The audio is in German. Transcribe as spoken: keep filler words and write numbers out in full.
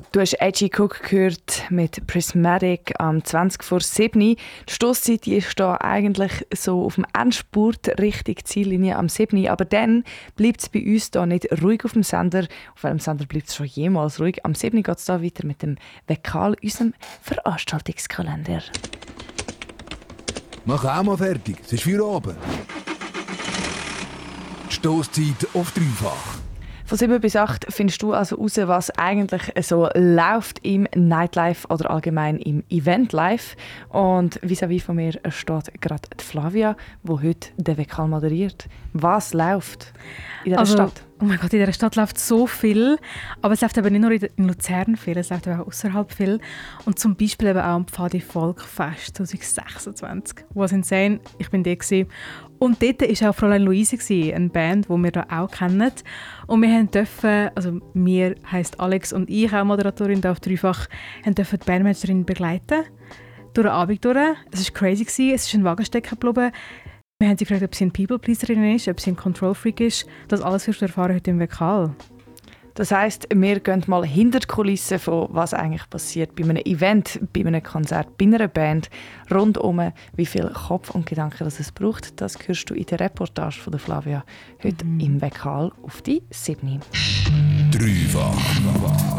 Du hast Edgy Cook gehört mit Prismatic am zwanzig vor sieben. Die Stosszeit ist da eigentlich so auf dem Endspurt Richtung Ziellinie am sieben. Aber dann bleibt es bei uns da nicht ruhig auf dem Sender. Auf welchem Sender bleibt es schon jemals ruhig? Am sieben geht es da weiter mit dem Vekal, unserem Veranstaltungskalender. Mach auch mal fertig, es ist für oben. Die Stosszeit auf dreifach. Von sieben bis acht findest du also heraus, was eigentlich so läuft im Nightlife oder allgemein im Eventlife. Und vis-à-vis von mir steht gerade die Flavia, die heute den Vekal moderiert. Was läuft in dieser also, Stadt? Oh mein Gott, in dieser Stadt läuft so viel. Aber es läuft eben nicht nur in Luzern viel, es läuft auch außerhalb viel. Und zum Beispiel eben auch am Pfadi Volkfest zwanzig sechsundzwanzig. Was insane, ich bin da gewesen. Und dort war auch Fräulein Luise, eine Band, die wir hier auch kennen. Und wir durften, also wir heisst Alex und ich, auch Moderatorin da auf Dreifach, dürfen die Bandmanagerin begleiten. Durch den Abend durch. Es war crazy, es ist ein Wagen stecken geblieben. Wir haben sie gefragt, ob sie ein People-Pleaserin ist, ob sie ein Control-Freak ist. Das alles wirst du erfahren heute im Vekal. Das heisst, wir gehen mal hinter die Kulissen von was eigentlich passiert bei einem Event, bei einem Konzert, bei einer Band, rundum, wie viel Kopf und Gedanken das es braucht. Das hörst du in der Reportage von der Flavia heute mhm. im Vekal auf die sieben. Dreifach.